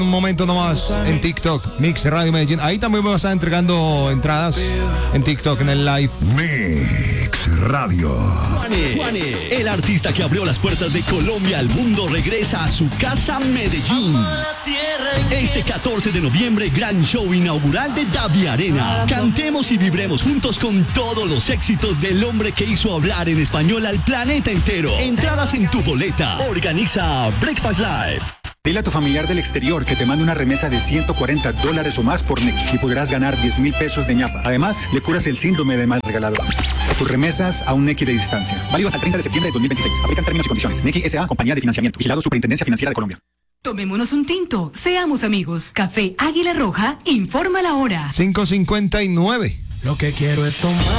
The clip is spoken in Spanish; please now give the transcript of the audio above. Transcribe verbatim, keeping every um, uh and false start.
Un momento nomás en TikTok, Mix Radio Medellín. Ahí también vamos a estar entregando entradas en TikTok en el live. Mix Radio. Juanes, Juanes, el artista que abrió las puertas de Colombia al mundo, regresa a su casa Medellín. Este catorce de noviembre, gran show inaugural de Davi Arena. Cantemos y vibremos juntos con todos los éxitos del hombre que hizo hablar en español al planeta entero. Entradas en tu boleta. Organiza Breakfast Live. Dile a tu familiar del exterior que te mande una remesa de ciento cuarenta dólares o más por Nequi y podrás ganar diez mil pesos de ñapa. Además, le curas el síndrome del mal regalado. Tus remesas a un Nequi de distancia. Válido hasta el treinta de septiembre de dos mil veintiséis. Aplican términos y condiciones. Nequi S A, compañía de financiamiento. Vigilado Superintendencia Financiera de Colombia. Tomémonos un tinto. Seamos amigos. Café Águila Roja informa la hora. cinco cincuenta y nueve. Lo que quiero es tomar.